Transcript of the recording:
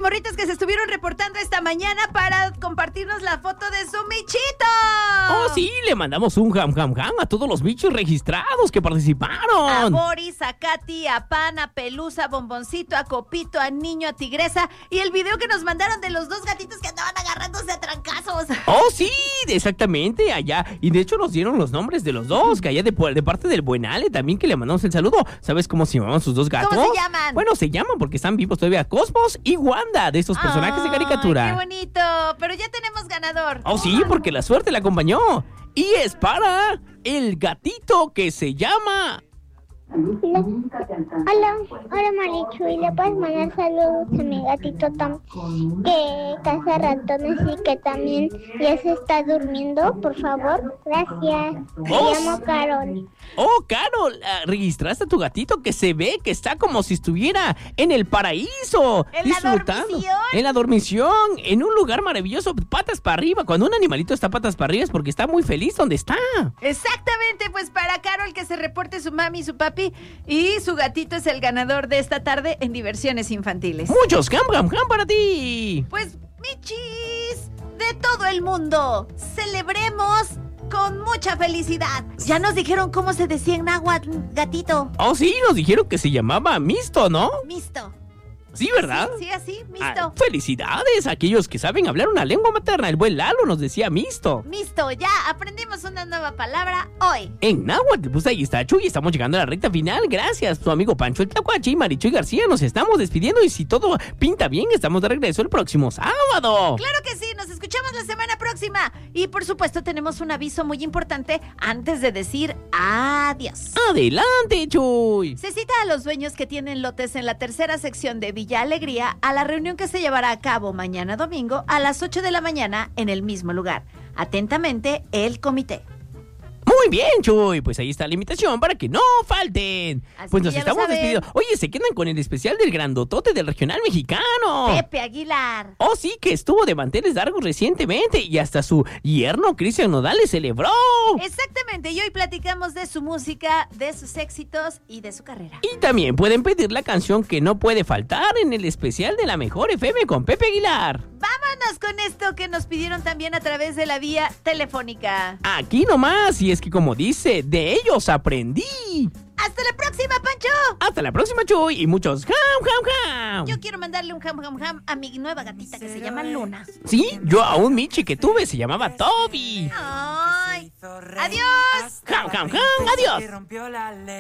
morritas que se estuvieron reportando esta mañana para compartirnos la foto de su michito. Oh, sí, le mandamos un jam a todos los bichos registrados que participaron. A Boris, a Katy, a Pan, a Pelusa, a Bomboncito, a Copito, a Niño, a Tigresa. Y el video que nos mandaron de los dos gatitos que andaban agarrándose a trancazos. Oh, sí, exactamente, allá. Y de hecho nos dieron los nombres de los dos, que allá de parte del buen Ale también, que le mandamos el saludo. ¿Sabes cómo se llamaban sus dos gatos? ¿Cómo se llaman? Bueno, se llaman porque están vivos todavía Cosmos y Wanda, de estos personajes de caricatura. ¡Qué bonito! Pero ya tenemos ganador. Oh, sí, porque la suerte la acompañó. Y es para el gatito que se llama... Hola Marichu, y le puedes mandar saludos a mi gatito Tom, que caza ratones y que también ya se está durmiendo, por favor. Gracias. Me llamo Carol. Oh, Carol, registraste a tu gatito que se ve que está como si estuviera en el paraíso. ¿En disfrutando. la dormición? En la dormición, en un lugar maravilloso, patas para arriba. Cuando un animalito está patas para arriba es porque está muy feliz donde está. Exactamente, pues para Carol que se reporte su mami y su papi, y su gatito es el ganador de esta tarde en Diversiones Infantiles. Muchos jam para ti. Pues, michis, de todo el mundo, celebremos con mucha felicidad. Ya nos dijeron cómo se decía en náhuatl, gatito. Oh, sí, nos dijeron que se llamaba Misto, ¿no? Misto. Sí, ¿verdad? Sí, así, Misto. Felicidades a aquellos que saben hablar una lengua materna. El buen Lalo nos decía Misto. Misto, ya aprendimos una nueva palabra hoy. En náhuatl, pues ahí está, Chuy, estamos llegando a la recta final. Gracias, tu amigo Pancho el Tlacuache y Marichuy García. Nos estamos despidiendo y si todo pinta bien, estamos de regreso el próximo sábado. Claro que sí, nos escuchamos la semana próxima. Y por supuesto tenemos un aviso muy importante antes de decir adiós. Adelante, Chuy. Se cita a los dueños que tienen lotes en la tercera sección de Villa Alegría a la reunión que se llevará a cabo mañana domingo a las 8 de la mañana en el mismo lugar. Atentamente, el comité. Muy bien, Chuy, pues ahí está la invitación para que no falten. Así Pues que nos ya lo estamos saben. despidiendo. Oye, se quedan con el especial del grandotote del regional mexicano. Pepe Aguilar. Oh, sí, que estuvo de manteles largos recientemente y hasta su yerno Cristian Nodales celebró. Exactamente, y hoy platicamos de su música, de sus éxitos y de su carrera. Y también pueden pedir la canción que no puede faltar en el especial de la Mejor FM con Pepe Aguilar. Vámonos con esto que nos pidieron también a través de la vía telefónica. Aquí nomás, y es que como dice, de ellos aprendí. ¡Hasta la próxima, Pancho! Hasta la próxima, Chuy, y muchos jam. Yo quiero mandarle un jam a mi nueva gatita que se llama Luna. Sí, yo a un Michi que tuve se llamaba Toby. ¡Ay! ¡Adiós! Jam, adiós.